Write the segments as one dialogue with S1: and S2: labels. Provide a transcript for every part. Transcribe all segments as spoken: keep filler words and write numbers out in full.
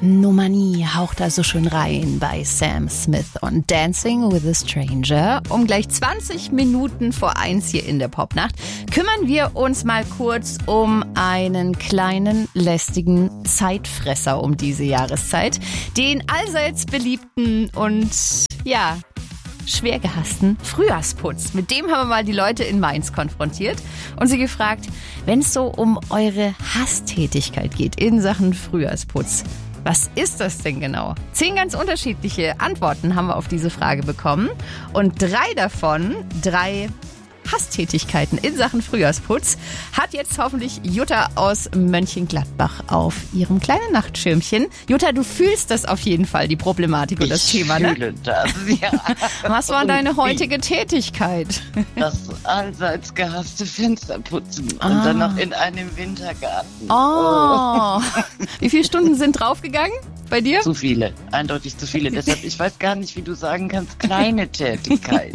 S1: Nomanie haucht da so schön rein bei Sam Smith und Dancing with a Stranger. Um gleich zwanzig Minuten vor eins hier in der Popnacht kümmern wir uns mal kurz um einen kleinen, lästigen Zeitfresser um diese Jahreszeit. Den allseits beliebten und, ja, schwer gehassten Frühjahrsputz. Mit dem haben wir mal die Leute in Mainz konfrontiert und sie gefragt, wenn es so um eure Hasstätigkeit geht in Sachen Frühjahrsputz, was ist das denn genau? Zehn ganz unterschiedliche Antworten haben wir auf diese Frage bekommen und drei davon, drei Hasstätigkeiten in Sachen Frühjahrsputz, hat jetzt hoffentlich Jutta aus Mönchengladbach auf ihrem kleinen Nachtschirmchen. Jutta, du fühlst das auf jeden Fall, die Problematik und das
S2: ich
S1: Thema, ne?
S2: Ich fühle das, ja.
S1: Was war deine heutige Tätigkeit?
S2: Das allseits gehasste Fensterputzen
S1: Ah.
S2: und dann noch in einem Wintergarten.
S1: Oh, wie viele Stunden sind draufgegangen bei dir?
S2: Zu viele, eindeutig zu viele. Deshalb, ich weiß gar nicht, wie du sagen kannst, kleine Tätigkeit.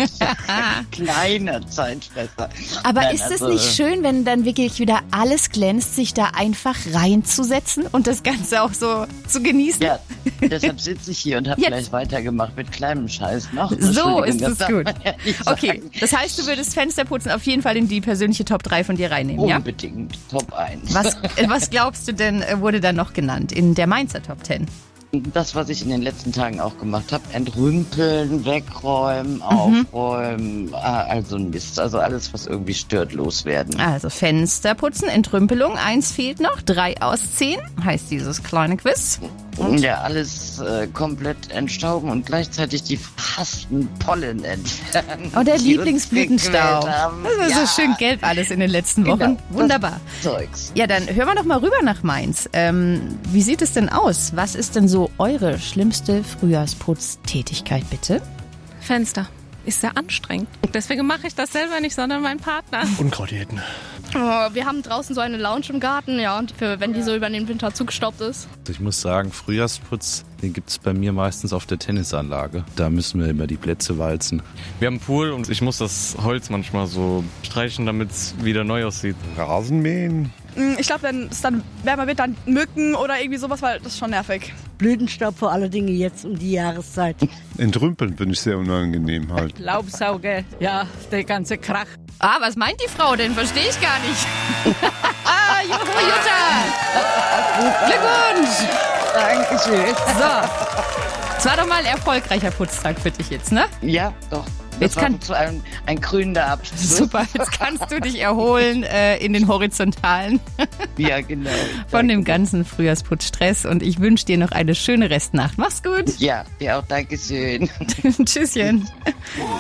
S2: Kleiner Zeitfresser.
S1: Aber
S2: Nein,
S1: ist es
S2: also,
S1: nicht schön, wenn dann wirklich wieder alles glänzt, sich da einfach reinzusetzen und das Ganze auch so zu genießen?
S2: Ja, deshalb sitze ich hier und habe
S1: Jetzt.
S2: gleich weitergemacht mit kleinem Scheiß noch.
S1: So
S2: Entschuldigung,
S1: ist
S2: das
S1: es
S2: darf
S1: gut.
S2: man ja nicht
S1: Okay,
S2: sagen.
S1: das heißt, du würdest Fensterputzen auf jeden Fall in die persönliche Top drei von dir reinnehmen, ja?
S2: Unbedingt, Top eins.
S1: Was, äh, was glaubst du denn, äh, wurde dann noch genannt in der Mainzer Top zehn?
S2: Das, was ich in den letzten Tagen auch gemacht habe, entrümpeln, wegräumen, aufräumen, ah, also Mist, also alles, was irgendwie stört, loswerden.
S1: Also Fensterputzen, Entrümpelung, eins fehlt noch, drei aus zehn, heißt dieses kleine Quiz. Und?
S2: Ja, alles äh, komplett entstauben und gleichzeitig die verhassten Pollen entfernen.
S1: Oh, der
S2: die uns
S1: Lieblingsblütenstaub.
S2: gequält haben.
S1: Das ist
S2: Ja,
S1: so schön gelb alles in den letzten Wochen.
S2: genau,
S1: Wunderbar.
S2: das Zeugs.
S1: Ja, dann hören wir doch mal rüber nach Mainz. Ähm, wie sieht es denn aus? Was ist denn so eure schlimmste Frühjahrsputztätigkeit, bitte?
S3: Fenster. Ist sehr anstrengend. Deswegen mache ich das selber nicht, sondern mein Partner.
S4: Unkraut jäten.
S5: Oh, wir haben draußen so eine Lounge im Garten, ja, und für, wenn die so über den Winter zugestaubt ist.
S6: Ich muss sagen, Frühjahrsputz, den gibt es bei mir meistens auf der Tennisanlage. Da müssen wir immer die Plätze walzen.
S7: Wir haben einen Pool und ich muss das Holz manchmal so streichen, damit es wieder neu aussieht.
S4: Rasenmähen.
S8: Ich glaube, wenn es dann wärmer wird, dann Mücken oder irgendwie sowas, weil das ist schon nervig.
S9: Blütenstaub vor allen Dingen jetzt um die Jahreszeit.
S4: Entrümpeln finde ich sehr unangenehm halt.
S10: Laubsauger, ja, der ganze Krach.
S1: Ah, was meint die Frau denn? Verstehe ich gar nicht. ah, Juhu, Jutta! Glückwunsch!
S2: Dankeschön.
S1: So, es war doch mal ein erfolgreicher Putztag für dich jetzt, ne?
S2: Ja, doch.
S1: Jetzt
S2: Das war
S1: kann-
S2: zu einem ein grüner Abschluss.
S1: Super, jetzt kannst du dich erholen äh, in den Horizontalen
S2: Ja, genau.
S1: von dem
S2: Danke.
S1: ganzen Frühjahrsputzstress und ich wünsche dir noch eine schöne Restnacht. Mach's gut.
S2: Ja, dir auch Dankeschön.
S1: Tschüsschen.